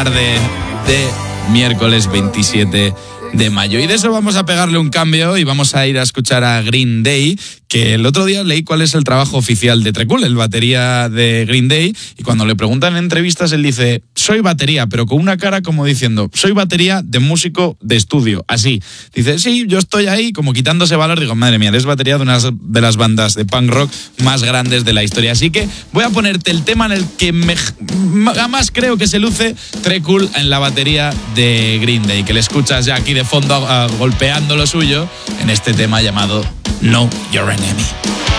tarde de miércoles 27 de mayo. Y de eso vamos a pegarle un cambio y vamos a ir a escuchar a Green Day, que el otro día leí cuál es el trabajo oficial de Trekul, el batería de Green Day, y cuando le preguntan en entrevistas él dice, soy batería, pero con una cara como diciendo, soy batería de músico de estudio, así. Dice, sí, yo estoy ahí, como quitándose valor, digo, madre mía, eres batería de una de las bandas de punk rock más grandes de la historia. Así que voy a ponerte el tema en el que jamás creo que se luce Trekul en la batería de Green Day, que le escuchas ya aquí de fondo golpeando lo suyo en este tema llamado Know Your Enemy.